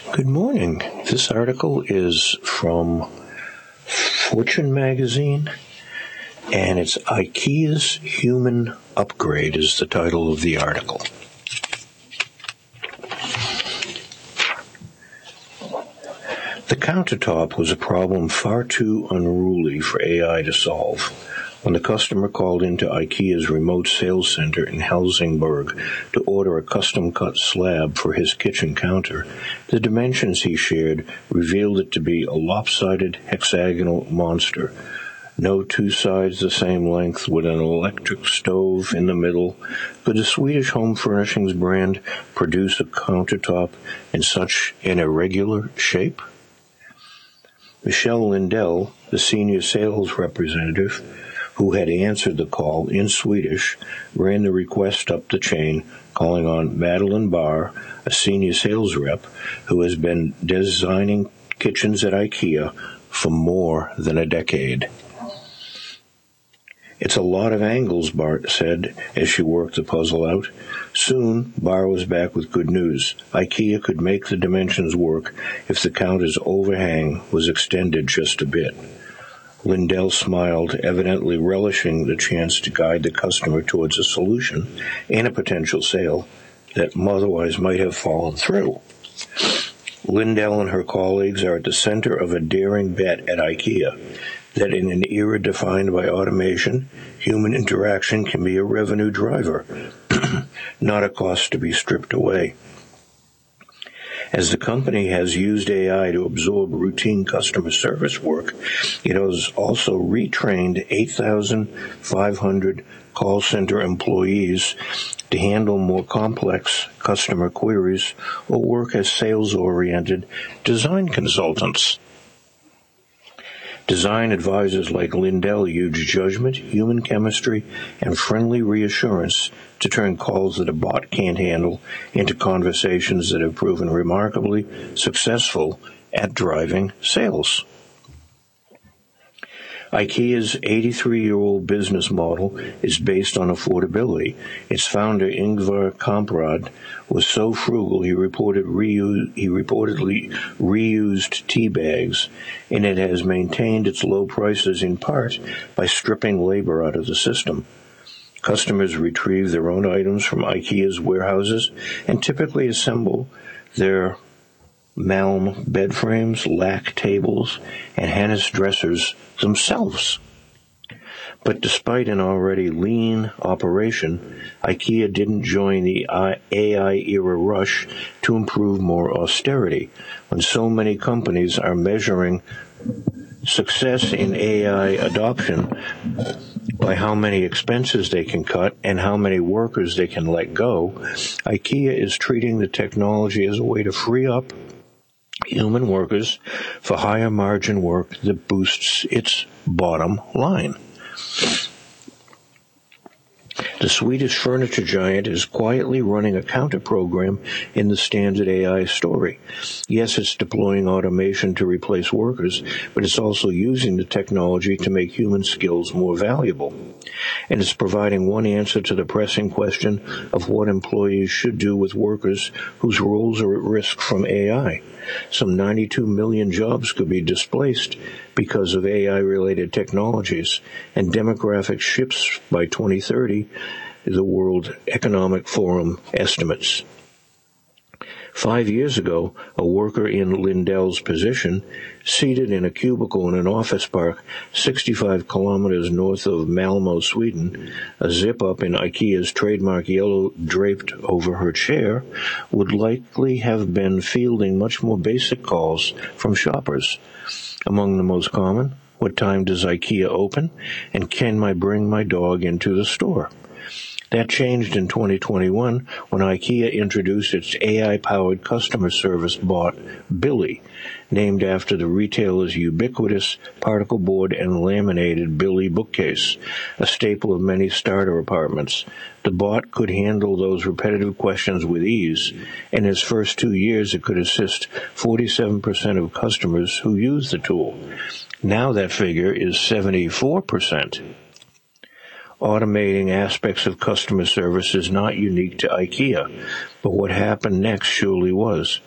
Good morning. This article is from Fortune magazine, and it's IKEA's Human Upgrade is the title of the article. The countertop was a problem far too unruly for AI to solve. When the customer called into IKEA's remote sales center in Helsingborg to order a custom-cut slab for his kitchen counter, the dimensions he shared revealed it to be a lopsided hexagonal monster. No two sides the same length, with an electric stove in the middle. Could the Swedish home furnishings brand produce a countertop in such an irregular shape? Michelle Lindell, the senior sales representative, who had answered the call in Swedish, ran the request up the chain, calling on Madeline Barr, a senior sales rep who has been designing kitchens at IKEA for more than a decade. It's a lot of angles, Bart said as she worked the puzzle out. Soon, Barr was back with good news. IKEA could make the dimensions work if the counter's overhang was extended just a bit. Lindell smiled, evidently relishing the chance to guide the customer towards a solution and a potential sale that otherwise might have fallen through. Lindell and her colleagues are at the center of a daring bet at IKEA that in an era defined by automation, human interaction can be a revenue driver, not a cost to be stripped away. As the company has used AI to absorb routine customer service work, it has also retrained 8,500 call center employees to handle more complex customer queries or work as sales-oriented design consultants. Design advisors like Lindell use judgment, human chemistry, and friendly reassurance to turn calls that a bot can't handle into conversations that have proven remarkably successful at driving sales. IKEA's 83-year-old business model is based on affordability. Its founder, Ingvar Kamprad, was so frugal he reportedly reused tea bags, and it has maintained its low prices in part by stripping labor out of the system. Customers retrieve their own items from IKEA's warehouses and typically assemble their Malm bed frames, Lack tables, and Hennes dressers themselves. But despite an already lean operation, IKEA didn't join the AI-era rush to improve more austerity. When so many companies are measuring success in AI adoption by how many expenses they can cut and how many workers they can let go, IKEA is treating the technology as a way to free up human workers for higher margin work that boosts its bottom line. The Swedish furniture giant is quietly running a counter program in the standard AI story. Yes, it's deploying automation to replace workers, but it's also using the technology to make human skills more valuable. And it's providing one answer to the pressing question of what employees should do with workers whose roles are at risk from AI. Some 92 million jobs could be displaced because of AI-related technologies, and demographic shifts by 2030, the World Economic Forum estimates. 5 years ago, a worker in Lindell's position, seated in a cubicle in an office park 65 kilometers north of Malmö, Sweden, a zip-up in IKEA's trademark yellow draped over her chair, would likely have been fielding much more basic calls from shoppers. Among the most common, what time does IKEA open, and can I bring my dog into the store? That changed in 2021 when IKEA introduced its AI-powered customer service bot, Billy, named after the retailer's ubiquitous particle board and laminated Billy bookcase, a staple of many starter apartments. The bot could handle those repetitive questions with ease. In its first 2 years, it could assist 47% of customers who use the tool. Now that figure is 74%. Automating aspects of customer service is not unique to IKEA, but what happened next surely was.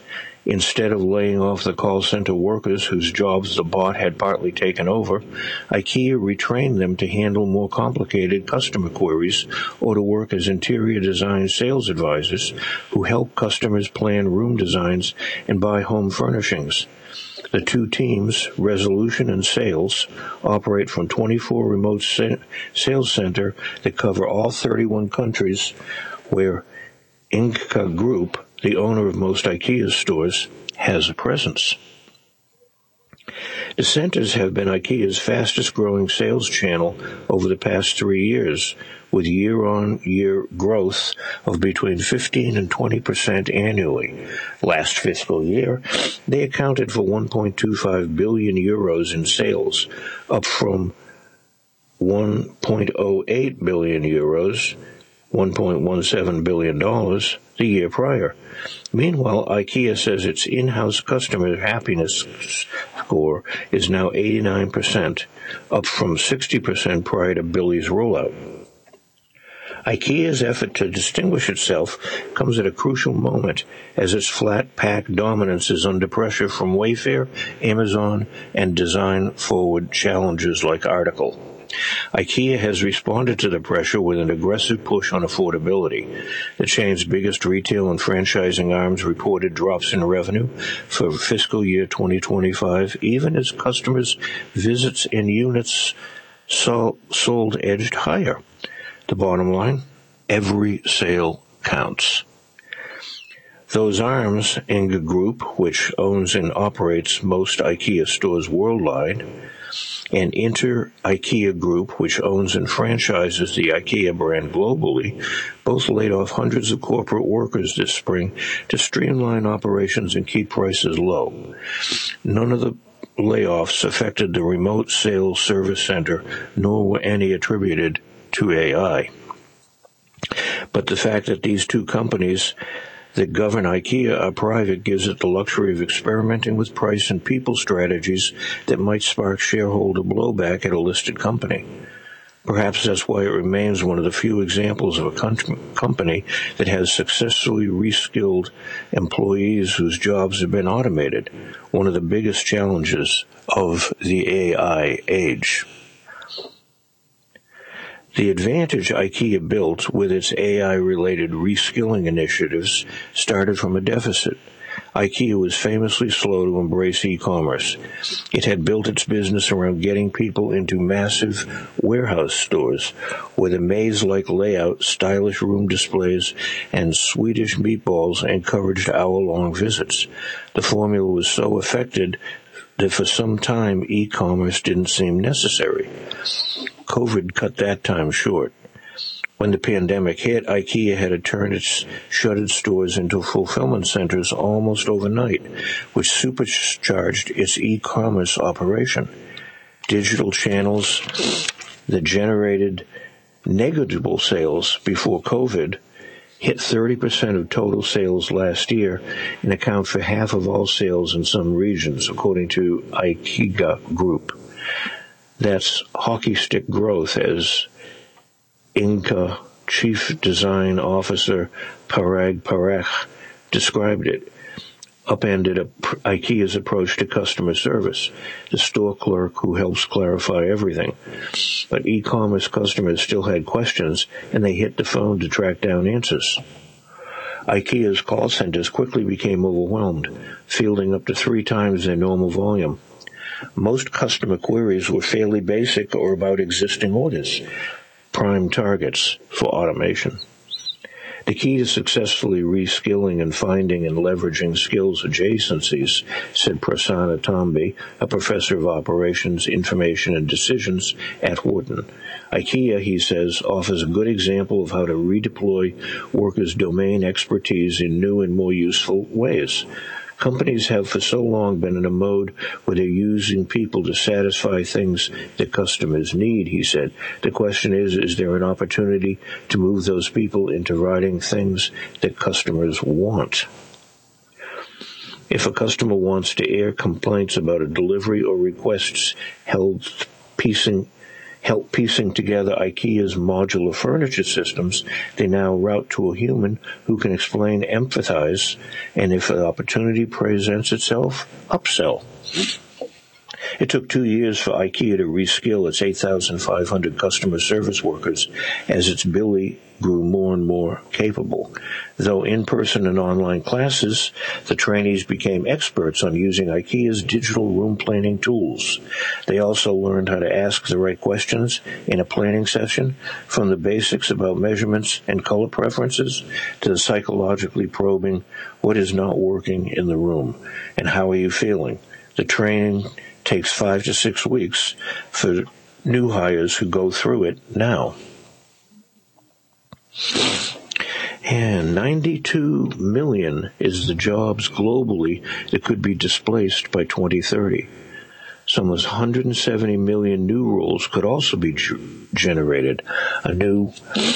Instead of laying off the call center workers whose jobs the bot had partly taken over, IKEA retrained them to handle more complicated customer queries or to work as interior design sales advisors who help customers plan room designs and buy home furnishings. The two teams, Resolution and Sales, operate from 24 remote sales centers that cover all 31 countries where Ingka Group, the owner of most IKEA stores, has a presence. The centers have been IKEA's fastest-growing sales channel over the past 3 years, with year-on-year growth of between 15 and 20% annually. Last fiscal year, they accounted for 1.25 billion euros in sales, up from 1.08 billion euros, $1.17 billion, the year prior. Meanwhile, IKEA says its in-house customer happiness score is now 89%, up from 60% prior to Billy's rollout. IKEA's effort to distinguish itself comes at a crucial moment as its flat pack dominance is under pressure from Wayfair, Amazon, and design-forward challengers like Article. IKEA has responded to the pressure with an aggressive push on affordability. The chain's biggest retail and franchising arms reported drops in revenue for fiscal year 2025, even as customers' visits and units sold edged higher. The bottom line, every sale counts. Those arms, Ingka Group, which owns and operates most IKEA stores worldwide, and IKEA Group, which owns and franchises the IKEA brand globally, both laid off hundreds of corporate workers this spring to streamline operations and keep prices low. None of the layoffs affected the remote sales service center, nor were any attributed to AI. But the fact that these two companies that govern IKEA are private gives it the luxury of experimenting with price and people strategies that might spark shareholder blowback at a listed company. Perhaps that's why it remains one of the few examples of a company that has successfully reskilled employees whose jobs have been automated, one of the biggest challenges of the AI age. The advantage IKEA built with its AI-related reskilling initiatives started from a deficit. IKEA was famously slow to embrace e-commerce. It had built its business around getting people into massive warehouse stores with a maze-like layout, stylish room displays, and Swedish meatballs encouraged hour-long visits. The formula was so effective that for some time e-commerce didn't seem necessary. COVID cut that time short. When the pandemic hit, IKEA had to turn its shuttered stores into fulfillment centers almost overnight, which supercharged its e-commerce operation. Digital channels that generated negligible sales before COVID hit 30% of total sales last year and account for half of all sales in some regions, according to IKEA Group. That's hockey stick growth, as Ingka Chief Design Officer Parag Parekh described it. Upended IKEA's approach to customer service, the store clerk who helps clarify everything. But e-commerce customers still had questions, and they hit the phone to track down answers. IKEA's call centers quickly became overwhelmed, fielding up to 3 times their normal volume. Most customer queries were fairly basic or about existing orders, prime targets for automation. The key to successfully reskilling and finding and leveraging skills adjacencies, said Prasanna Tambi, a professor of operations, information, and decisions at Wharton. IKEA, he says, offers a good example of how to redeploy workers' domain expertise in new and more useful ways. Companies have for so long been in a mode where they're using people to satisfy things that customers need, he said. The question is there an opportunity to move those people into writing things that customers want? If a customer wants to air complaints about a delivery or requests help piecing together IKEA's modular furniture systems, they now route to a human who can explain, empathize, and if an opportunity presents itself, upsell. It took 2 years for IKEA to reskill its 8,500 customer service workers as its Billy grew more and more capable. Though in-person and online classes, the trainees became experts on using IKEA's digital room planning tools. They also learned how to ask the right questions in a planning session, from the basics about measurements and color preferences to the psychologically probing what is not working in the room and how are you feeling. The training takes 5 to 6 weeks for new hires who go through it now. And 92 million is the jobs globally that could be displaced by 2030. So almost 170 million new roles could also be generated. A new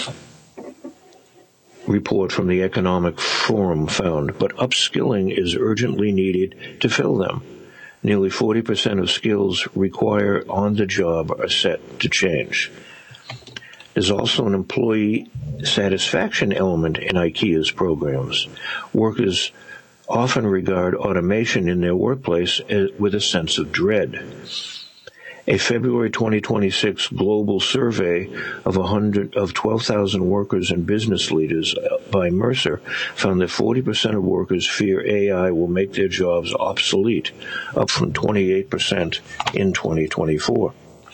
report from the Economic Forum found, but upskilling is urgently needed to fill them. Nearly 40% of skills required on the job are set to change. There's also an employee satisfaction element in IKEA's programs. Workers often regard automation in their workplace with a sense of dread. A February 2026 global survey of 12,000 workers and business leaders by Mercer found that 40% of workers fear AI will make their jobs obsolete, up from 28% in 2024.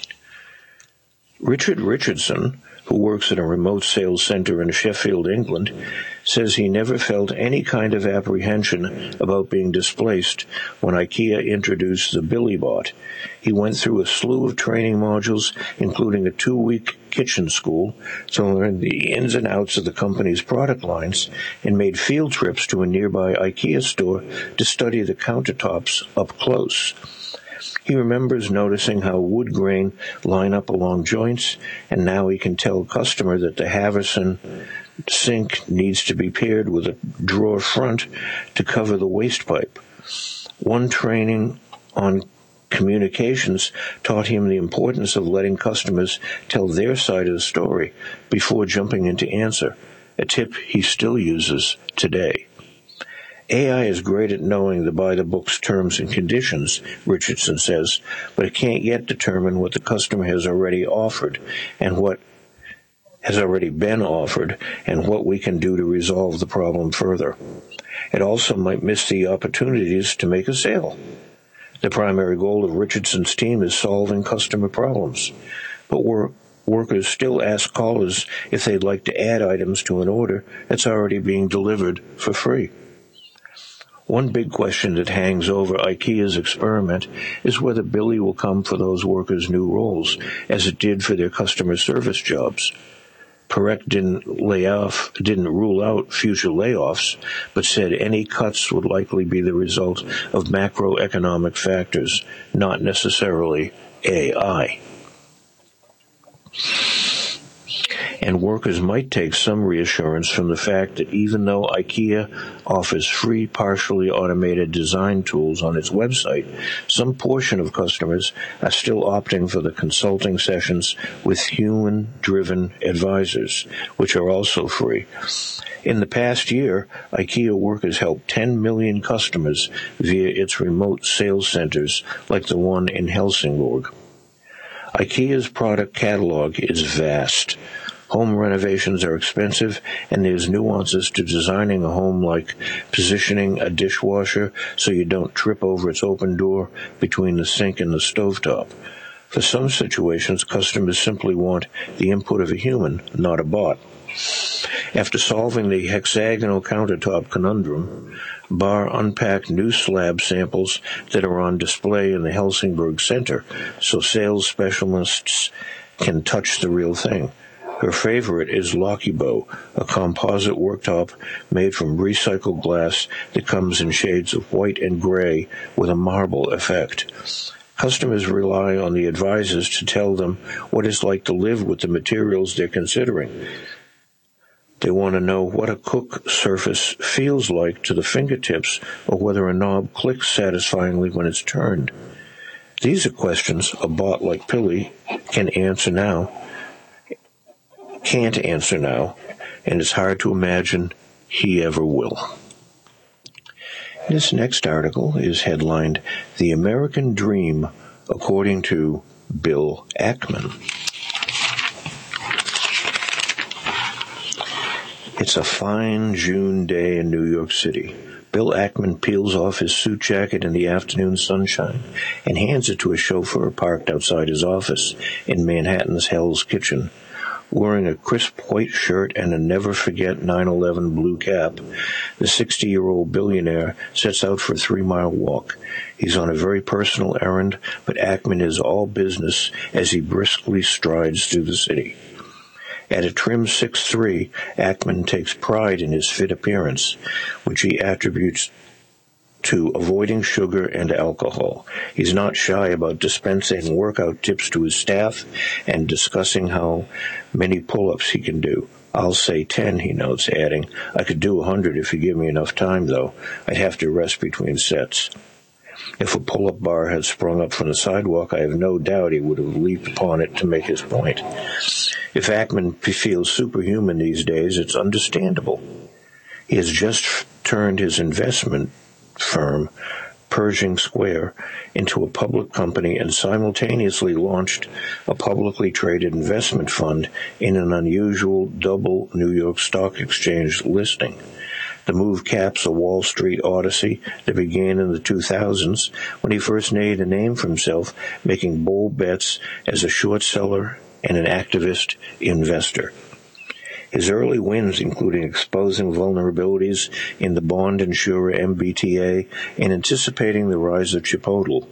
Richard Richardson, who works at a remote sales center in Sheffield, England, says he never felt any kind of apprehension about being displaced when IKEA introduced the BillyBot. He went through a slew of training modules, including a 2-week kitchen school, to learn the ins and outs of the company's product lines, and made field trips to a nearby IKEA store to study the countertops up close. He remembers noticing how wood grain line up along joints, and now he can tell a customer that the Haverson sink needs to be paired with a drawer front to cover the waste pipe. One training on communications taught him the importance of letting customers tell their side of the story before jumping into answer, a tip he still uses today. AI is great at knowing the by-the-books terms and conditions, Richardson says, but it can't yet determine what the customer has already offered and what has already been offered and what we can do to resolve the problem further. It also might miss the opportunities to make a sale. The primary goal of Richardson's team is solving customer problems, but workers still ask callers if they'd like to add items to an order that's already being delivered for free. One big question that hangs over IKEA's experiment is whether Billy will come for those workers' new roles, as it did for their customer service jobs. Perec didn't rule out future layoffs, but said any cuts would likely be the result of macroeconomic factors, not necessarily AI. And workers might take some reassurance from the fact that even though IKEA offers free, partially automated design tools on its website, some portion of customers are still opting for the consulting sessions with human-driven advisors, which are also free. In the past year, IKEA workers helped 10 million customers via its remote sales centers, like the one in Helsingborg. IKEA's product catalog is vast. Home renovations are expensive, and there's nuances to designing a home, like positioning a dishwasher so you don't trip over its open door between the sink and the stovetop. For some situations, customers simply want the input of a human, not a bot. After solving the hexagonal countertop conundrum, Barr unpacked new slab samples that are on display in the Helsingborg Center so sales specialists can touch the real thing. Her favorite is Lokibo, a composite worktop made from recycled glass that comes in shades of white and gray with a marble effect. Customers rely on the advisors to tell them what it's like to live with the materials they're considering. They want to know what a cook surface feels like to the fingertips or whether a knob clicks satisfyingly when it's turned. These are questions a bot like Pili can't answer now, and it's hard to imagine he ever will. This next article is headlined, "The American Dream According to Bill Ackman." It's a fine June day in New York City. Bill Ackman peels off his suit jacket in the afternoon sunshine and hands it to a chauffeur parked outside his office in Manhattan's Hell's Kitchen. Wearing a crisp white shirt and a never-forget 9/11 blue cap, the 60-year-old billionaire sets out for a 3-mile walk. He's on a very personal errand, but Ackman is all business as he briskly strides through the city. At a trim 6'3", Ackman takes pride in his fit appearance, which he attributes to avoiding sugar and alcohol. He's not shy about dispensing workout tips to his staff and discussing how many pull-ups he can do. "I'll say 10, he notes, adding, "I could do 100 if you give me enough time, though. I'd have to rest between sets." If a pull-up bar had sprung up from the sidewalk, I have no doubt he would have leaped upon it to make his point. If Ackman feels superhuman these days, it's understandable. He has just turned his investment firm, Pershing Square, into a public company and simultaneously launched a publicly traded investment fund in an unusual double New York Stock Exchange listing. The move caps a Wall Street odyssey that began in the 2000s when he first made a name for himself, making bold bets as a short seller and an activist investor. His early wins, including exposing vulnerabilities in the bond insurer MBTA and anticipating the rise of Chipotle.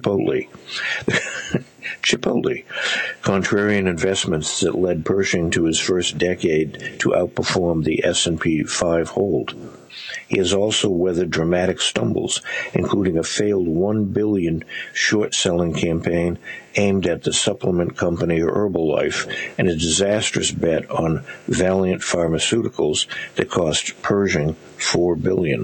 Contrarian investments that led Pershing to his first decade to outperform the S&P 500. He has also weathered dramatic stumbles, including a failed $1 billion short-selling campaign aimed at the supplement company Herbalife and a disastrous bet on Valeant Pharmaceuticals that cost Pershing $4 billion.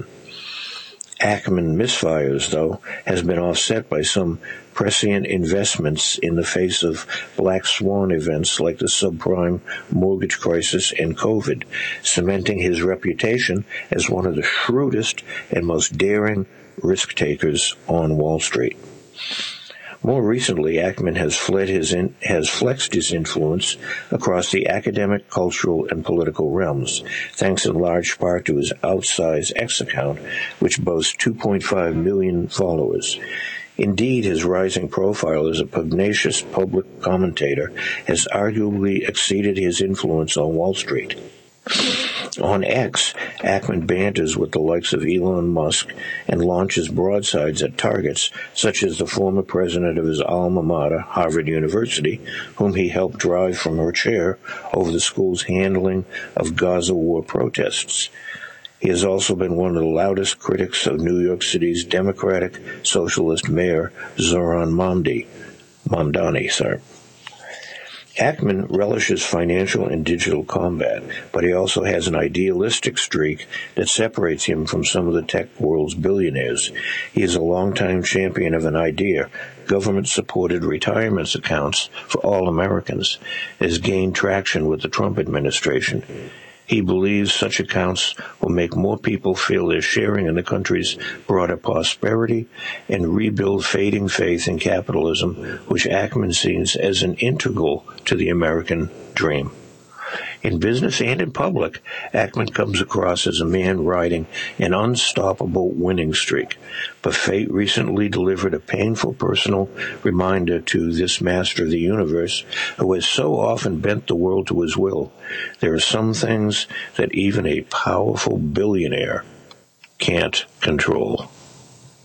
Ackman misfires, though, has been offset by some prescient investments in the face of black swan events like the subprime mortgage crisis and COVID, cementing his reputation as one of the shrewdest and most daring risk-takers on Wall Street. More recently, Ackman has flexed his influence across the academic, cultural, and political realms, thanks in large part to his outsized X account, which boasts 2.5 million followers. Indeed, his rising profile as a pugnacious public commentator has arguably exceeded his influence on Wall Street. On X, Ackman banters with the likes of Elon Musk and launches broadsides at targets such as the former president of his alma mater, Harvard University, whom he helped drive from her chair over the school's handling of Gaza war protests. He has also been one of the loudest critics of New York City's Democratic Socialist Mayor, Zohran Mamdani. Ackman relishes financial and digital combat, but he also has an idealistic streak that separates him from some of the tech world's billionaires. He is a longtime champion of an idea, government-supported retirement accounts for all Americans, has gained traction with the Trump administration. He believes such accounts will make more people feel they're sharing in the country's broader prosperity and rebuild fading faith in capitalism, which Ackman sees as an integral to the American dream. In business and in public, Ackman comes across as a man riding an unstoppable winning streak. But fate recently delivered a painful personal reminder to this master of the universe, who has so often bent the world to his will. There are some things that even a powerful billionaire can't control.